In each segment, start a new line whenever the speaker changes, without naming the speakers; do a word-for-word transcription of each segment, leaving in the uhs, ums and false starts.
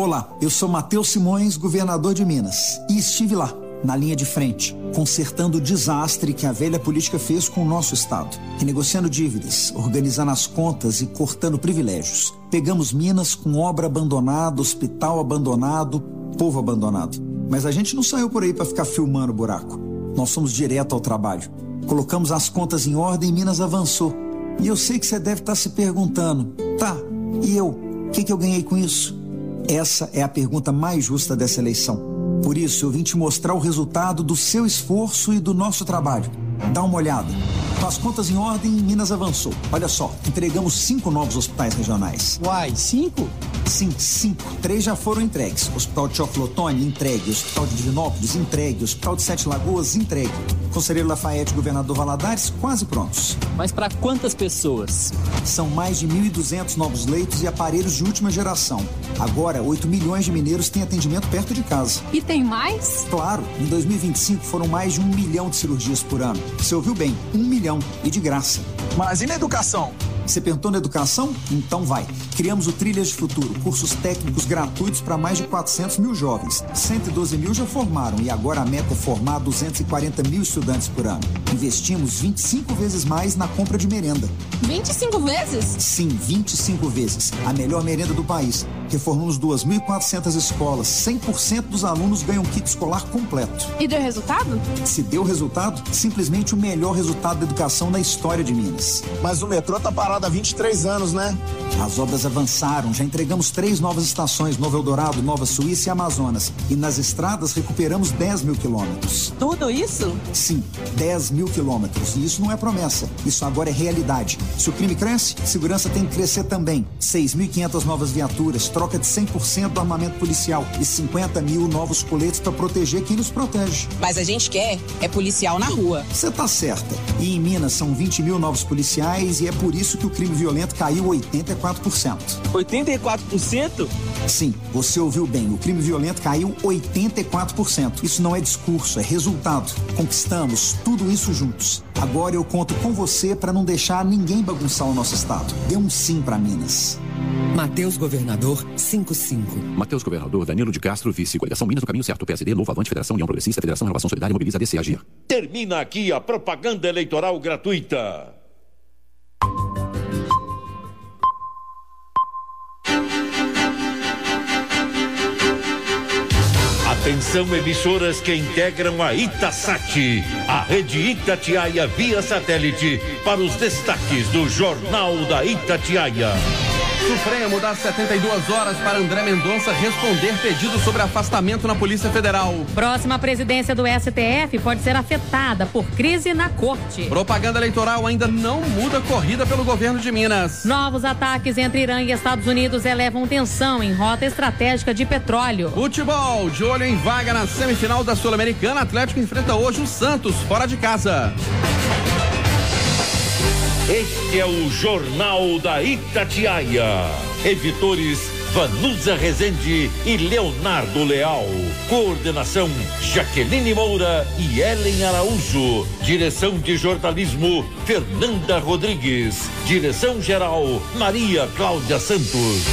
Olá, eu sou Matheus Simões, governador de Minas, e estive lá, na linha de frente, consertando o desastre que a velha política fez com o nosso estado, renegociando dívidas, organizando as contas e cortando privilégios. Pegamos Minas com obra abandonada, hospital abandonado, povo abandonado. Mas a gente não saiu por aí para ficar filmando o buraco. Nós fomos direto ao trabalho. Colocamos as contas em ordem e Minas avançou. E eu sei que você deve estar se perguntando, tá, e eu? O que, que eu ganhei com isso? Essa é a pergunta mais justa dessa eleição. Por isso, eu vim te mostrar o resultado do seu esforço e do nosso trabalho. Dá uma olhada. Com as contas em ordem, Minas avançou. Olha só, entregamos cinco novos hospitais regionais.
Uai, cinco?
Sim, cinco. Três já foram entregues. Hospital de Teoflotone, entregue. Hospital de Divinópolis, entregue. Hospital de Sete Lagoas, entregue. Conselheiro Lafayette, Governador Valadares, quase prontos.
Mas para quantas pessoas?
São mais de mil e duzentos novos leitos e aparelhos de última geração. Agora, oito milhões de mineiros têm atendimento perto de casa.
E tem mais?
Claro, em dois mil e vinte e cinco foram mais de um milhão de cirurgias por ano. Você ouviu bem, um milhão e de graça.
Mas e na educação?
Você perguntou na educação? Então vai. Criamos o Trilhas de Futuro, cursos técnicos gratuitos para mais de quatrocentos mil jovens. cento e doze mil já formaram e agora a meta é formar duzentos e quarenta mil estudantes por ano. Investimos vinte e cinco vezes mais na compra de merenda.
vinte e cinco vezes?
Sim, vinte e cinco vezes. A melhor merenda do país. Reformamos duas mil e quatrocentas escolas. cem por cento dos alunos ganham kit escolar completo.
E deu resultado?
Se deu resultado, simplesmente o melhor resultado da educação na história de Minas.
Mas o metrô tá parado há vinte e três anos, né?
As obras avançaram, já entregamos três novas estações, Novo Eldorado, Nova Suíça e Amazonas. E nas estradas recuperamos dez mil quilômetros.
Tudo isso?
Sim, dez mil quilômetros. E isso não é promessa, isso agora é realidade. Se o crime cresce, segurança tem que crescer também. seis mil e quinhentas novas viaturas, troca de cem por cento do armamento policial e cinquenta mil novos coletes para proteger quem nos protege.
Mas a gente quer é policial na rua.
Você tá certa. E em Minas são vinte mil novos policiais e é por isso que o crime violento caiu oitenta e quatro por cento.
oitenta e quatro por cento?
Sim, você ouviu bem. O crime violento caiu oitenta e quatro por cento. Isso não é discurso, é resultado. Conquistamos tudo isso juntos. Agora eu conto com você para não deixar ninguém bagunçar o nosso estado. Dê um sim para Minas.
Matheus Governador, cinco cinco.
Matheus Governador, Danilo de Castro, vice. Coligação Minas no caminho certo. P S D, Novo Avante, Federação União Progressista, Federação Renovação Solidária, Mobiliza, D C, Agir.
Termina aqui a propaganda eleitoral gratuita. Atenção, emissoras que integram a Itasat, a rede Itatiaia via satélite, para os destaques do Jornal da Itatiaia.
Supremo dá setenta e duas horas para André Mendonça responder pedido sobre afastamento na Polícia Federal.
Próxima presidência do S T F pode ser afetada por crise na corte.
Propaganda eleitoral ainda não muda corrida pelo governo de Minas.
Novos ataques entre Irã e Estados Unidos elevam tensão em rota estratégica de petróleo.
Futebol, de olho em vaga na semifinal da Sul-Americana, Atlético enfrenta hoje o Santos, fora de casa.
Este é o Jornal da Itatiaia. Editores Vanusa Rezende e Leonardo Leal. Coordenação Jaqueline Moura e Ellen Araújo. Direção de jornalismo Fernanda Rodrigues. Direção geral Maria Cláudia Santos.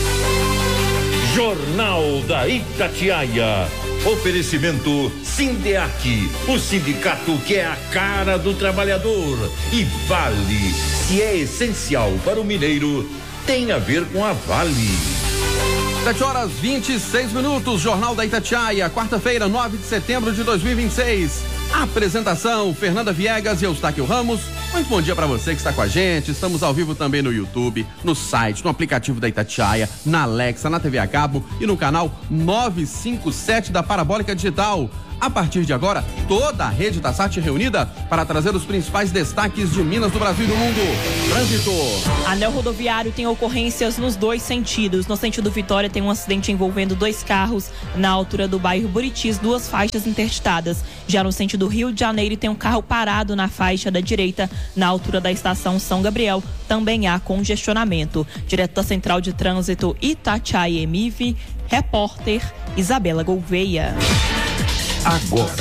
Jornal da Itatiaia. Oferecimento Sindeac, o sindicato que é a cara do trabalhador. E Vale, se é essencial para o mineiro, tem a ver com a Vale.
sete horas e vinte e seis minutos, Jornal da Itatiaia, quarta-feira, nove de setembro de dois mil e vinte e seis. Apresentação, Fernanda Viegas e Eustáquio Ramos. Muito bom dia para você que está com a gente. Estamos ao vivo também no YouTube, no site, no aplicativo da Itatiaia, na Alexa, na T V a cabo e no canal novecentos e cinquenta e sete da Parabólica Digital. A partir de agora, toda a rede Itasat reunida para trazer os principais destaques de Minas, do Brasil e do mundo. Trânsito.
Anel rodoviário tem ocorrências nos dois sentidos. No sentido Vitória tem um acidente envolvendo dois carros na altura do bairro Buritis, duas faixas interditadas. Já no sentido Rio de Janeiro tem um carro parado na faixa da direita, na altura da estação São Gabriel. Também há congestionamento. Direto da Central de Trânsito Itatiaia M I V, repórter Isabela Gouveia.
Agora,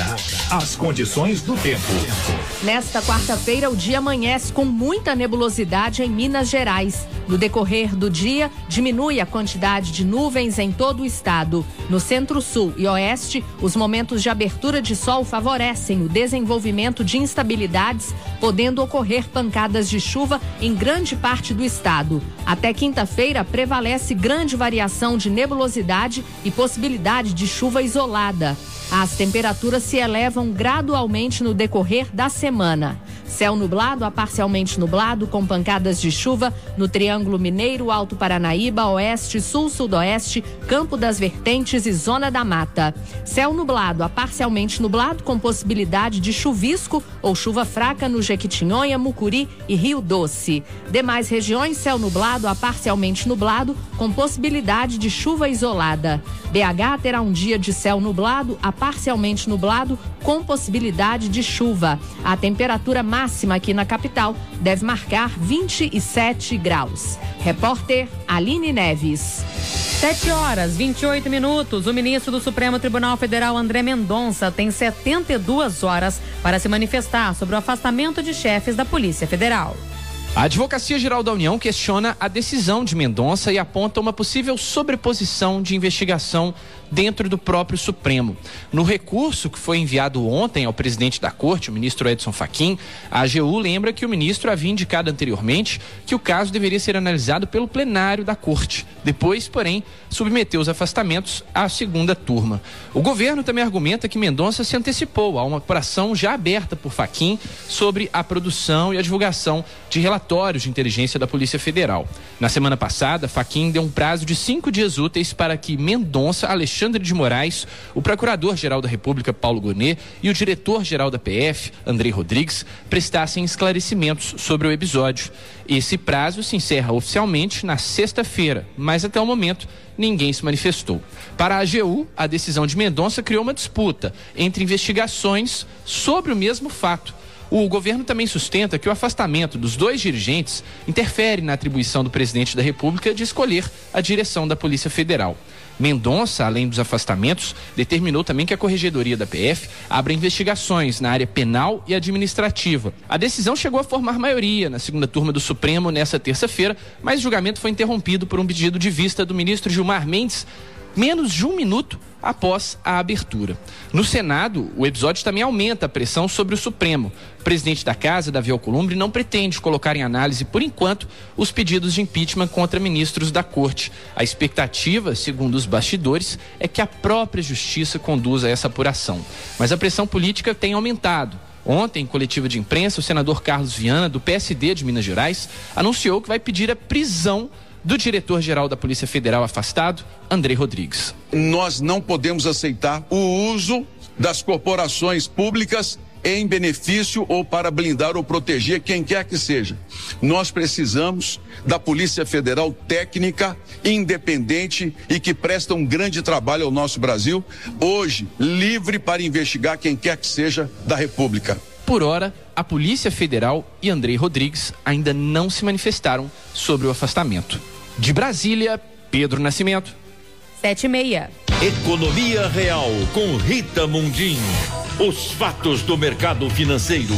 As condições do tempo.
Nesta quarta-feira, o dia amanhece com muita nebulosidade em Minas Gerais. No decorrer do dia, diminui a quantidade de nuvens em todo o estado. No centro-sul e oeste, os momentos de abertura de sol favorecem o desenvolvimento de instabilidades, podendo ocorrer pancadas de chuva em grande parte do estado. Até quinta-feira, prevalece grande variação de nebulosidade e possibilidade de chuva isolada. As temperaturas se elevam gradualmente no decorrer da semana. Céu nublado a parcialmente nublado, com pancadas de chuva no Triângulo Mineiro, Alto Paranaíba, Oeste, Sul, Sudoeste, Campo das Vertentes e Zona da Mata. Céu nublado a parcialmente nublado, com possibilidade de chuvisco ou chuva fraca no Jequitinhonha, Mucuri e Rio Doce. Demais regiões, céu nublado a parcialmente nublado, com possibilidade de chuva isolada. B H terá um dia de céu nublado a parcialmente nublado, com possibilidade de chuva. A temperatura máxima aqui na capital deve marcar vinte e sete graus. Repórter Aline Neves.
sete horas, vinte e oito minutos. O ministro do Supremo Tribunal Federal, André Mendonça, tem setenta e duas horas para se manifestar sobre o afastamento de chefes da Polícia Federal.
A Advocacia Geral da União questiona a decisão de Mendonça e aponta uma possível sobreposição de investigação dentro do próprio Supremo. No recurso que foi enviado ontem ao presidente da Corte, o ministro Edson Fachin, a A G U lembra que o ministro havia indicado anteriormente que o caso deveria ser analisado pelo plenário da Corte. Depois, porém, submeteu os afastamentos à segunda turma. O governo também argumenta que Mendonça se antecipou a uma apuração já aberta por Fachin sobre a produção e a divulgação de relatórios de inteligência da Polícia Federal. Na semana passada, Fachin deu um prazo de cinco dias úteis para que Mendonça, Alexandre de Moraes, o Procurador-Geral da República, Paulo Gonet, e o Diretor-Geral da P F, Andrei Rodrigues, prestassem esclarecimentos sobre o episódio. Esse prazo se encerra oficialmente na sexta-feira, mas até o momento ninguém se manifestou. Para a A G U, a decisão de Mendonça criou uma disputa entre investigações sobre o mesmo fato. O governo também sustenta que o afastamento dos dois dirigentes interfere na atribuição do presidente da República de escolher a direção da Polícia Federal. Mendonça, além dos afastamentos, determinou também que a Corregedoria da P F abra investigações na área penal e administrativa. A decisão chegou a formar maioria na segunda turma do Supremo nesta terça-feira, mas o julgamento foi interrompido por um pedido de vista do ministro Gilmar Mendes, menos de um minuto após a abertura. No Senado, o episódio também aumenta a pressão sobre o Supremo. O presidente da Casa, Davi Alcolumbre, não pretende colocar em análise, por enquanto, os pedidos de impeachment contra ministros da Corte. A expectativa, segundo os bastidores, é que a própria Justiça conduza essa apuração. Mas a pressão política tem aumentado. Ontem, em coletiva de imprensa, o senador Carlos Viana, do P S D de Minas Gerais, anunciou que vai pedir a prisão do diretor-geral da Polícia Federal afastado, Andrei Rodrigues.
Nós não podemos aceitar o uso das corporações públicas em benefício ou para blindar ou proteger quem quer que seja. Nós precisamos da Polícia Federal técnica, independente e que presta um grande trabalho ao nosso Brasil, hoje livre para investigar quem quer que seja da República.
Por hora, a Polícia Federal e Andrei Rodrigues ainda não se manifestaram sobre o afastamento. De Brasília, Pedro Nascimento.
Sete e meia.
Economia Real com Rita Mundim. Os fatos do mercado financeiro.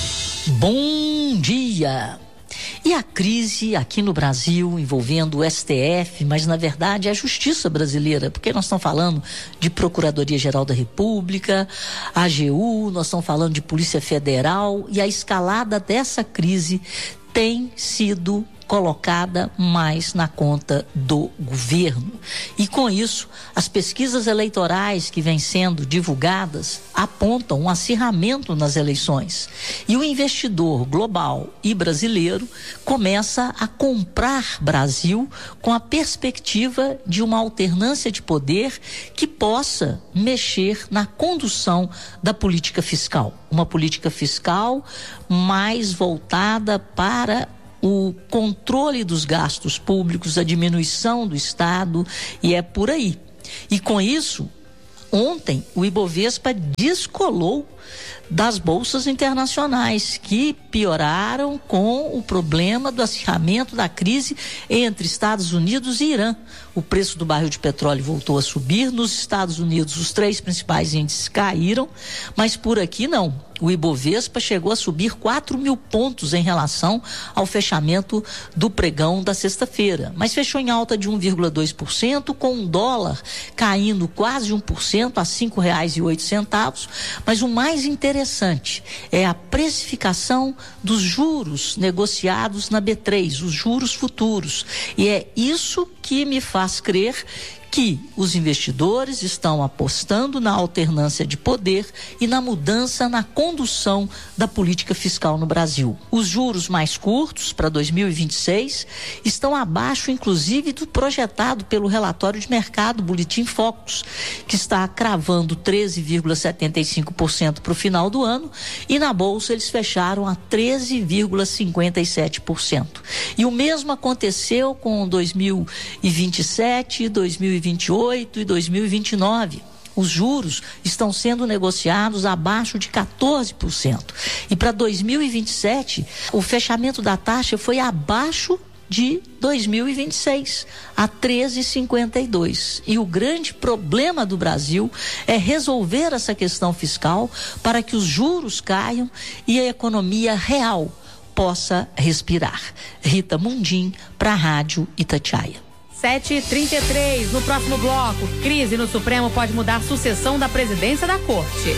Bom dia. E a crise aqui no Brasil envolvendo o S T F, mas na verdade é a justiça brasileira, porque nós estamos falando de Procuradoria-Geral da República, A G U, nós estamos falando de Polícia Federal, e a escalada dessa crise tem sido colocada mais na conta do governo. E com isso, as pesquisas eleitorais que vêm sendo divulgadas apontam um acirramento nas eleições. E o investidor global e brasileiro começa a comprar Brasil com a perspectiva de uma alternância de poder que possa mexer na condução da política fiscal. Uma política fiscal mais voltada para o controle dos gastos públicos, a diminuição do Estado, e é por aí. E com isso, ontem o Ibovespa descolou das bolsas internacionais, que pioraram com o problema do acirramento da crise entre Estados Unidos e Irã. O preço do barril de petróleo voltou a subir. Nos Estados Unidos, os três principais índices caíram, mas por aqui não. O Ibovespa chegou a subir quatro mil pontos em relação ao fechamento do pregão da sexta-feira, mas fechou em alta de um vírgula dois por cento, com o dólar caindo quase um por cento a cinco reais e oito centavos. Mas o mais interessante é a precificação dos juros negociados na B três, os juros futuros. E é isso que me faz crer que os investidores estão apostando na alternância de poder e na mudança na condução da política fiscal no Brasil. Os juros mais curtos para dois mil e vinte e seis estão abaixo, inclusive, do projetado pelo relatório de mercado Boletim Focus, que está cravando treze vírgula setenta e cinco por cento para o final do ano, e na Bolsa eles fecharam a treze vírgula cinquenta e sete por cento. E o mesmo aconteceu com dois mil e vinte e sete, dois mil e vinte e oito e dois mil e vinte e nove. Os juros estão sendo negociados abaixo de quatorze por cento. E para dois mil e vinte e sete, o fechamento da taxa foi abaixo de dois mil e vinte e seis, a treze vírgula cinquenta e dois. E o grande problema do Brasil é resolver essa questão fiscal para que os juros caiam e a economia real possa respirar. Rita Mundim, para a Rádio Itatiaia.
sete e trinta e três, no próximo bloco, crise no Supremo pode mudar a sucessão da presidência da Corte.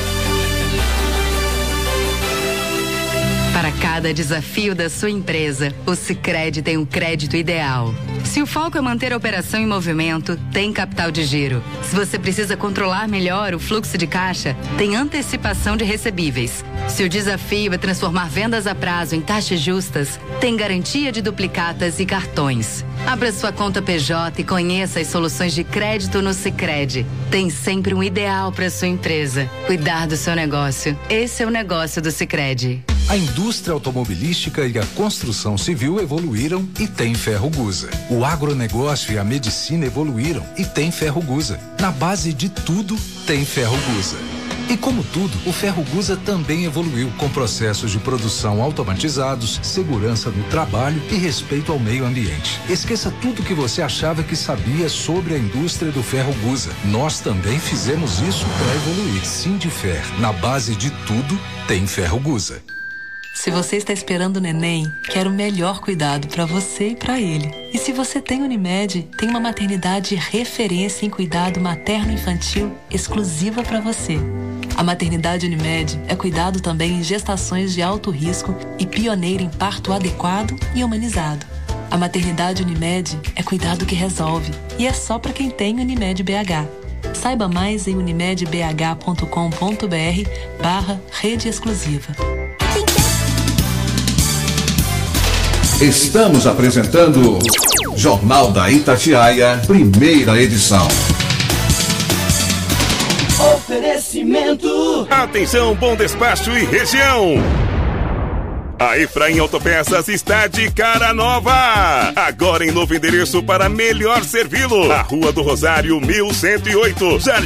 Para cada desafio da sua empresa, o Sicredi tem um crédito ideal. Se o foco é manter a operação em movimento, tem capital de giro. Se você precisa controlar melhor o fluxo de caixa, tem antecipação de recebíveis. Se o desafio é transformar vendas a prazo em taxas justas, tem garantia de duplicatas e cartões. Abra sua conta P J e conheça as soluções de crédito no Sicredi. Tem sempre um ideal para sua empresa. Cuidar do seu negócio. Esse é o negócio do Sicredi.
A indústria automobilística e a construção civil evoluíram e tem Ferrogusa. O agronegócio e a medicina evoluíram e tem Ferrogusa. Na base de tudo, tem Ferrogusa. E como tudo, o Ferrogusa também evoluiu com processos de produção automatizados, segurança no trabalho e respeito ao meio ambiente. Esqueça tudo que você achava que sabia sobre a indústria do Ferrogusa. Nós também fizemos isso para evoluir. Sindifer, na base de tudo, tem Ferrogusa.
Se você está esperando o neném, quer o melhor cuidado para você e para ele. E se você tem Unimed, tem uma maternidade referência em cuidado materno-infantil exclusiva para você. A maternidade Unimed é cuidado também em gestações de alto risco e pioneira em parto adequado e humanizado. A maternidade Unimed é cuidado que resolve e é só para quem tem Unimed B H. Saiba mais em unimedbh.com.br barra rede exclusiva.
Estamos apresentando Jornal da Itatiaia, primeira edição.
Oferecimento. Atenção, Bom Despacho e região. A Efraim Autopeças está de cara nova. Agora em novo endereço para melhor servi-lo. A Rua do Rosário, mil cento e oito.